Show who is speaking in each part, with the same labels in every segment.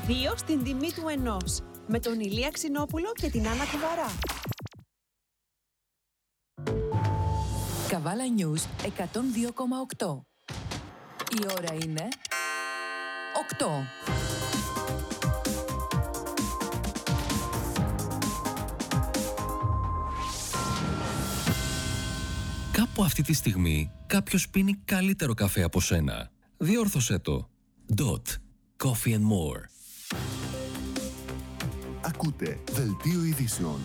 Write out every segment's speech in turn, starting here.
Speaker 1: 2 στην τιμή του 1. Με τον Ηλία Ξινόπουλο και την Άννα Κουβαρά.
Speaker 2: Καβάλα News 102,8. Η ώρα είναι 8.
Speaker 3: Κάπου αυτή τη στιγμή κάποιος πίνει καλύτερο καφέ από σένα. Διόρθωσέ το. Dot. Coffee and more.
Speaker 4: Ακούτε Δελτίο Ειδήσεων.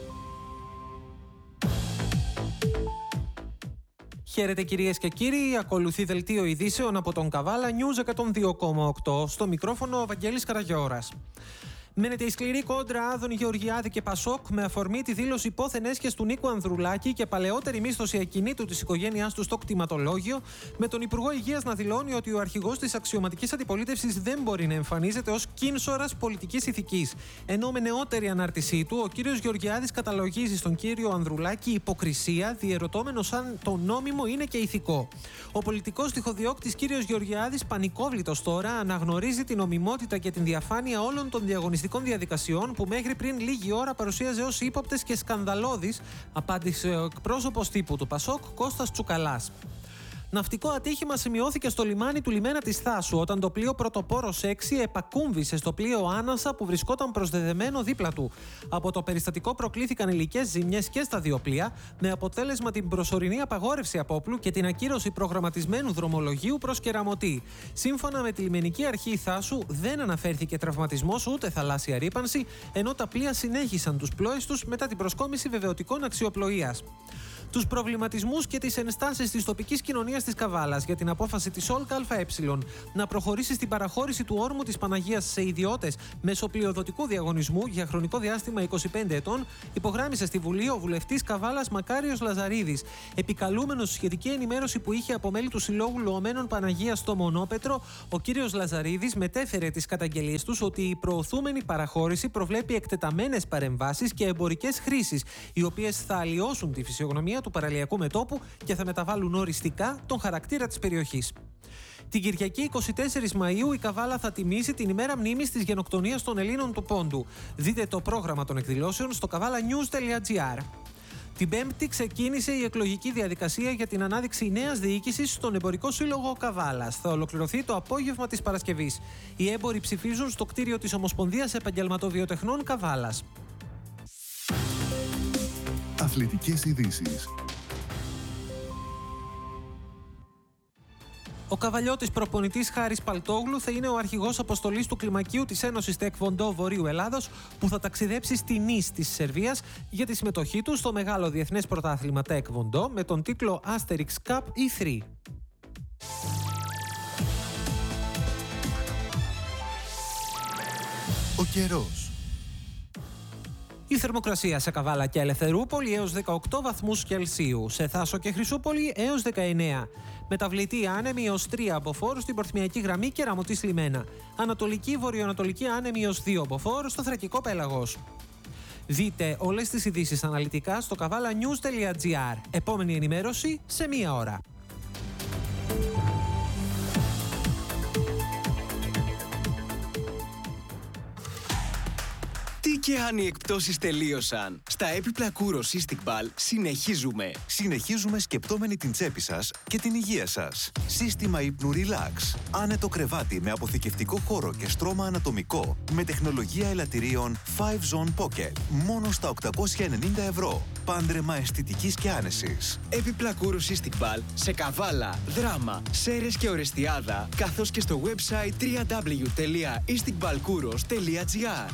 Speaker 5: Χαίρετε κυρίες και κύριοι, ακολουθεί Δελτίο Ειδήσεων από τον Καβάλα News 102,8. Στο μικρόφωνο ο Βαγγέλης Καραγιώρας. Μένεται η σκληρή κόντρα Άδωνη Γεωργιάδη και Πασόκ με αφορμή τη δήλωση υπόθεν έσχες του Νίκου Ανδρουλάκη και παλαιότερη μίσθωση ακινήτου της οικογένειάς του στο κτηματολόγιο, με τον Υπουργό Υγείας να δηλώνει ότι ο αρχηγός της αξιωματικής αντιπολίτευσης δεν μπορεί να εμφανίζεται ως κίνσορας πολιτικής ηθικής. Ενώ με νεότερη ανάρτησή του, ο κύριος Γεωργιάδης καταλογίζει στον κύριο Ανδρουλάκη υποκρισία, διερωτώμενος αν το νόμιμο είναι και ηθικό. Ο πολιτικός τυχοδιώκτης κύριος Γεωργιάδης, πανικόβλητος τώρα, αναγνωρίζει την νομιμότητα και την διαφάνεια όλων των διαγωνιστικών διαδικασιών που μέχρι πριν λίγη ώρα παρουσίαζε ως ύποπτες και σκανδαλώδεις, απάντησε ο εκπρόσωπος τύπου του Πασόκ, Κώστας Τσουκαλάς. Ναυτικό ατύχημα σημειώθηκε στο λιμάνι του λιμένα της Θάσου όταν το πλοίο Πρωτοπόρος 6 επακούμβησε στο πλοίο Άνασα που βρισκόταν προσδεδεμένο δίπλα του. Από το περιστατικό προκλήθηκαν υλικές ζημιές και στα δύο πλοία, με αποτέλεσμα την προσωρινή απαγόρευση απόπλου και την ακύρωση προγραμματισμένου δρομολογίου προς Κεραμωτή. Σύμφωνα με τη λιμενική αρχή Θάσου, δεν αναφέρθηκε τραυματισμός ούτε θαλάσσια ρύπανση, ενώ τα πλοία συνέχισαν τους πλόες τους μετά την προσκόμιση βεβαιωτικών αξιοπλοείας. Τους προβληματισμούς και τις ενστάσεις της τοπικής κοινωνίας της Καβάλας για την απόφαση της ΟΛΚ ΑΕ να προχωρήσει στην παραχώρηση του όρμου της Παναγίας σε ιδιώτες μέσω πλειοδοτικού διαγωνισμού για χρονικό διάστημα 25 ετών, υπογράμμισε στη Βουλή ο βουλευτής Καβάλας Μακάριος Λαζαρίδης. Επικαλούμενος σχετική ενημέρωση που είχε από μέλη του Συλλόγου Λοωμένων Παναγίας στο Μονόπετρο, ο κύριος Λαζαρίδης μετέφερε τις καταγγελίες τους ότι η προωθούμενη παραχώρηση προβλέπει εκτεταμένες παρεμβάσεις και εμπορικές χρήσεις, οι οποίες θα αλλοιώσουν τη φυσιογνωμία του παραλιακού μετώπου και θα μεταβάλουν οριστικά τον χαρακτήρα της περιοχής. Την Κυριακή 24 Μαΐου η Καβάλα θα τιμήσει την ημέρα μνήμης της γενοκτονίας των Ελλήνων του Πόντου. Δείτε το πρόγραμμα των εκδηλώσεων στο kavalanews.gr. Την Πέμπτη ξεκίνησε η εκλογική διαδικασία για την ανάδειξη νέας διοίκησης στον Εμπορικό Σύλλογο Καβάλας. Θα ολοκληρωθεί το απόγευμα της Παρασκευής. Οι έμποροι ψηφίζουν στο κτίριο της Ομοσπονδίας Επαγγελματοβιοτεχνών Καβάλας.
Speaker 4: Αθλητικές ειδήσεις.
Speaker 5: Ο καβαλιώτης προπονητής Χάρης Παλτόγλου θα είναι ο αρχηγός αποστολής του κλιμακίου της Ένωσης Τεκβοντό Βορείου Ελλάδος που θα ταξιδέψει στη Νις της Σερβίας για τη συμμετοχή του στο μεγάλο διεθνές πρωτάθλημα Τεκβοντό με τον τίτλο Asterix Cup E3.
Speaker 4: Ο καιρός.
Speaker 5: Η θερμοκρασία σε Καβάλα και Ελευθερούπολη έως 18 βαθμούς Κελσίου, σε Θάσο και Χρυσούπολη έως 19. Μεταβλητή άνεμη έως 3 μποφόρ στην Πορθμιακή Γραμμή και Ραμωτής Λιμένα. Ανατολική βορειοανατολική άνεμη έως 2 μποφόρ στο Θρακικό Πέλαγος. Δείτε όλες τις ειδήσεις αναλυτικά στο kavalanews.gr. Επόμενη ενημέρωση σε 1 ώρα.
Speaker 6: Τι και αν οι εκπτώσεις τελείωσαν. Στα έπιπλα Kouros Istiqbal συνεχίζουμε.
Speaker 7: Συνεχίζουμε σκεπτόμενοι την τσέπη σας και την υγεία σας. Σύστημα ύπνου Relax. Άνετο κρεβάτι με αποθηκευτικό χώρο και στρώμα ανατομικό. Με τεχνολογία ελαττηρίων 5Zone Pocket. Μόνο στα 890 ευρώ. Πάντρεμα αισθητικής και άνεσης.
Speaker 6: Έπιπλα Kouros Istiqbal σε Καβάλα, Δράμα, Σέρες και Ορεστιάδα, καθώς και στο website www.istiqbalkouros.gr.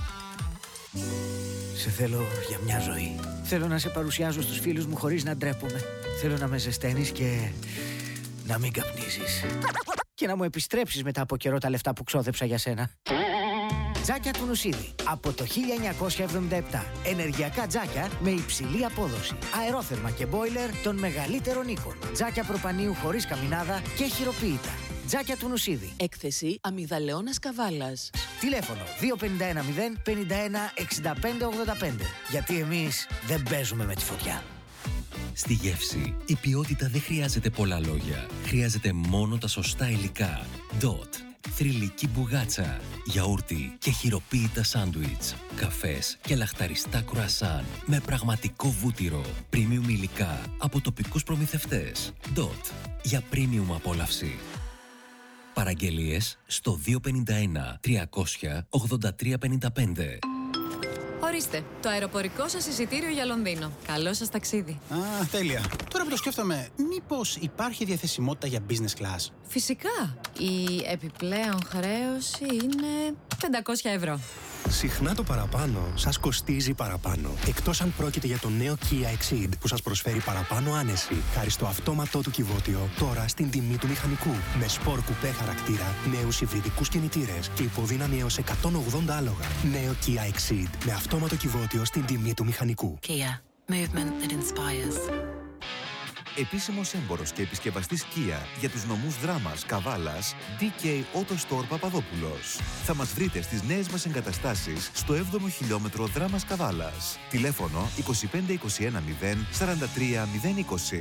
Speaker 8: Σε θέλω για μια ζωή. Θέλω να σε παρουσιάζω στους φίλους μου χωρίς να ντρέπομαι. Θέλω να με ζεσταίνεις και να μην καπνίζεις. Και να μου επιστρέψεις μετά από καιρό τα λεφτά που ξόδεψα για σένα. Τζάκια του Νουσίδη. Από το 1977. Ενεργειακά τζάκια με υψηλή απόδοση. Αερόθερμα και μπόιλερ των μεγαλύτερων οίκων. Τζάκια προπανίου χωρίς καμινάδα και χειροποίητα. Τζάκια του Νουσίδη.
Speaker 2: Έκθεση Αμυγδαλαιώνας Καβάλας.
Speaker 8: Τηλέφωνο 2510 51 65 85. Γιατί εμείς δεν παίζουμε με τη φωτιά.
Speaker 3: Στη γεύση, η ποιότητα δεν χρειάζεται πολλά λόγια. Χρειάζεται μόνο τα σωστά υλικά. DOT. θρυλική μπουγάτσα, γιαούρτι και χειροποίητα σάντουιτς, καφές και λαχταριστά κρουασάν με πραγματικό βούτυρο, premium υλικά από τοπικούς προμηθευτές. Dot. Για premium απόλαυση. Παραγγελίες στο 251 300 8355.
Speaker 2: Ορίστε, το αεροπορικό σας εισιτήριο για Λονδίνο. Καλό σας ταξίδι.
Speaker 9: Α, τέλεια. Τώρα που το σκέφτομαι, μήπως υπάρχει διαθεσιμότητα για business class?
Speaker 2: Φυσικά. Η επιπλέον χρέωση είναι 500 ευρώ.
Speaker 10: Συχνά το παραπάνω σας κοστίζει παραπάνω. Εκτός αν πρόκειται για το νέο Kia Exceed που σας προσφέρει παραπάνω άνεση. Χάρη στο αυτόματό του κυβότιο, τώρα στην τιμή του μηχανικού. Με σπορ κουπέ χαρακτήρα, νέους υβριδικούς κινητήρες και υποδύναμη έως 180 άλογα. Νέο Kia Exceed με αυτόματο κυβότιο στην τιμή του μηχανικού.
Speaker 2: Kia. Movement that inspires.
Speaker 7: Επίσημος έμπορος και επισκευαστής Kia για τους νομούς Δράμας, Καβάλας, DK Auto Store Παπαδόπουλος. Θα μας βρείτε στις νέες μας εγκαταστάσεις στο 7ο χιλιόμετρο Δράμας Καβάλας. Τηλέφωνο 25 21 0 43 020.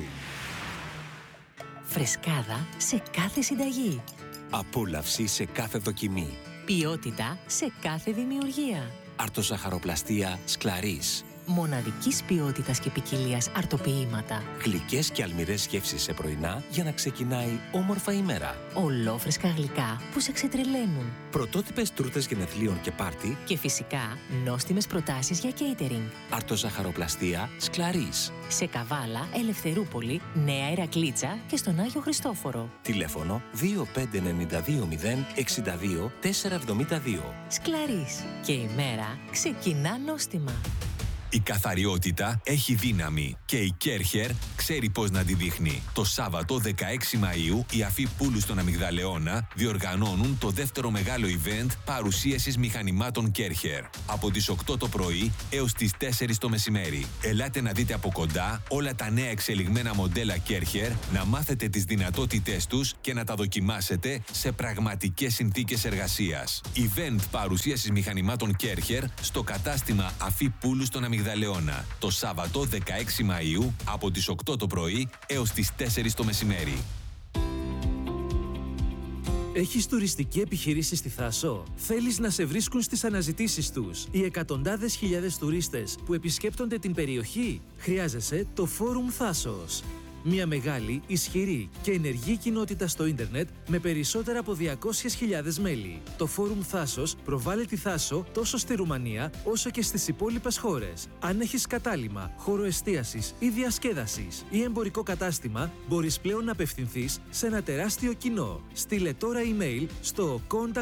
Speaker 11: Φρεσκάδα σε κάθε συνταγή.
Speaker 12: Απόλαυση σε κάθε δοκιμή.
Speaker 11: Ποιότητα σε κάθε δημιουργία.
Speaker 12: Αρτοζαχαροπλαστία Σκλαρίς.
Speaker 11: Μοναδικής ποιότητας και ποικιλίας αρτοποιήματα.
Speaker 12: Γλυκές και αλμυρές γεύσεις σε πρωινά για να ξεκινάει όμορφα η μέρα.
Speaker 11: Ολόφρεσκα γλυκά που σε ξετρελαίνουν.
Speaker 12: Πρωτότυπες τούρτες γενεθλίων και πάρτι.
Speaker 11: Και φυσικά νόστιμες προτάσεις για catering.
Speaker 12: Αρτοζαχαροπλαστία Σκλαρίς.
Speaker 11: Σε Καβάλα, Ελευθερούπολη, Νέα Ηρακλήτσα και στον Άγιο Χριστόφορο.
Speaker 12: Τηλέφωνο 25920 62 472.
Speaker 11: Σκλαρίς. Και η μέρα ξεκινά νόστιμα.
Speaker 13: Η καθαριότητα έχει δύναμη και η Κέρχερ ξέρει πώς να τη δείχνει. Το Σάββατο 16 Μαΐου οι Αφή Πούλου στον Αμυγδαλεώνα διοργανώνουν το δεύτερο μεγάλο event παρουσίασης μηχανημάτων Κέρχερ. Από τις 8 το πρωί έως τις 4 το μεσημέρι. Ελάτε να δείτε από κοντά όλα τα νέα εξελιγμένα μοντέλα Κέρχερ, να μάθετε τις δυνατότητές τους και να τα δοκιμάσετε σε πραγματικές συνθήκες εργασίας. Event παρουσίασης μηχανημάτων Κέρχερ στο κατάστημα Αφή Πούλου στον Αμυγδαλεώνα. Το Σάββατο 16 Μαΐου από τις 8 το πρωί έως τις 4 το μεσημέρι.
Speaker 14: Έχεις τουριστική επιχείρηση στη Θάσο? Θέλεις να σε βρίσκουν στις αναζητήσεις τους οι εκατοντάδες χιλιάδες τουρίστες που επισκέπτονται την περιοχή? Χρειάζεσαι το Φόρουμ Θάσος. Μια μεγάλη, ισχυρή και ενεργή κοινότητα στο ίντερνετ με περισσότερα από 200.000 μέλη. Το Φόρουμ Θάσος προβάλλει τη Θάσο τόσο στη Ρουμανία όσο και στις υπόλοιπες χώρες. Αν έχεις κατάλημα, χώρο εστίασης ή διασκέδασης ή εμπορικό κατάστημα, μπορείς πλέον να απευθυνθείς σε ένα τεράστιο κοινό. Στείλε τώρα email στο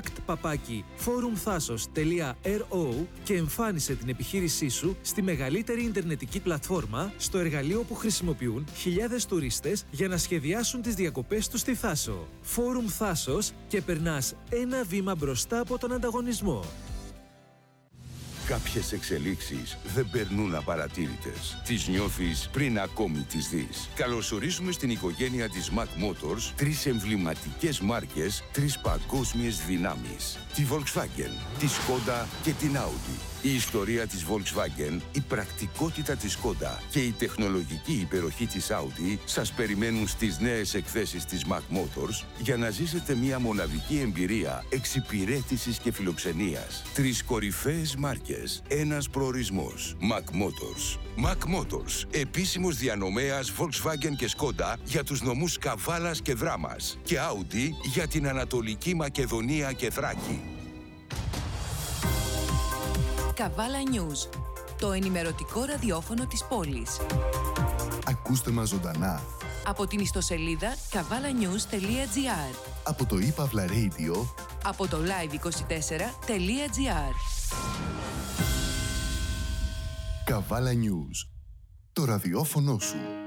Speaker 14: contact@forumthasos.ro και εμφάνισε την επιχείρησή σου στη μεγαλύτερη ιντερνετική πλατφόρμα, στο εργαλείο που χρησιμοποιούν χιλιάδες τουρίστες για να σχεδιάσουν τις διακοπές τους στη Θάσο. Φόρουμ Θάσος και περνάς ένα βήμα μπροστά από τον ανταγωνισμό.
Speaker 15: Κάποιες εξελίξεις δεν περνούν απαρατήρητες. Τις νιώθεις πριν ακόμη τις δεις. Καλωσορίζουμε στην οικογένεια της Mac Motors 3 εμβληματικές μάρκες, 3 παγκόσμιες δυνάμεις. Τη Volkswagen, τη Skoda και την Audi. Η ιστορία της Volkswagen, η πρακτικότητα της Skoda και η τεχνολογική υπεροχή της Audi σας περιμένουν στις νέες εκθέσεις της Mac Motors για να ζήσετε μια μοναδική εμπειρία εξυπηρέτησης και φιλοξενίας. 3 κορυφαίες μάρκες, ένας προορισμός. Mac Motors. Mac Motors, επίσημος διανομέας Volkswagen και Skoda για τους νομούς Καβάλας και Δράμας και Audi για την Ανατολική Μακεδονία και Θράκη.
Speaker 2: Καβάλα News, το ενημερωτικό ραδιόφωνο της πόλης.
Speaker 4: Ακούστε μας ζωντανά
Speaker 2: Από την ιστοσελίδα kavalanews.gr,
Speaker 4: από το ePavla Radio,
Speaker 2: από το live24.gr.
Speaker 4: Καβάλα News, το ραδιόφωνο σου.